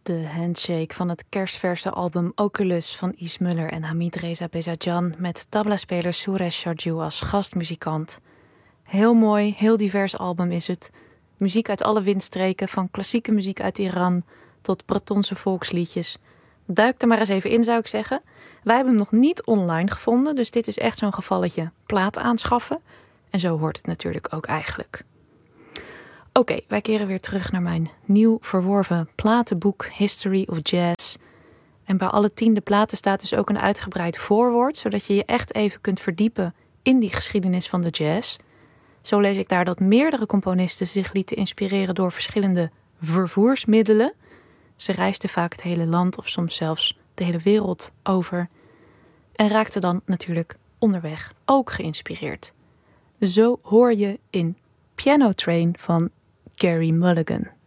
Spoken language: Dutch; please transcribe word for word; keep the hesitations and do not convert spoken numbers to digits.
De handshake van het kerstverse album Oculus van Is Muller en Hamid Reza Bezajan met tablaspeler Suresh Sharjoo als gastmuzikant. Heel mooi, heel divers album is het. Muziek uit alle windstreken, van klassieke muziek uit Iran tot Bretonse volksliedjes. Duik er maar eens even in, zou ik zeggen. Wij hebben hem nog niet online gevonden, dus dit is echt zo'n gevalletje plaat aanschaffen. En zo hoort het natuurlijk ook eigenlijk. Oké, okay, wij keren weer terug naar mijn nieuw verworven platenboek History of Jazz. En bij alle tiende platen staat dus ook een uitgebreid voorwoord, zodat je je echt even kunt verdiepen in die geschiedenis van de jazz. Zo lees ik daar dat meerdere componisten zich lieten inspireren door verschillende vervoersmiddelen. Ze reisden vaak het hele land of soms zelfs de hele wereld over. En raakten dan natuurlijk onderweg ook geïnspireerd. Zo hoor je in Piano Train van Gerry Mulligan.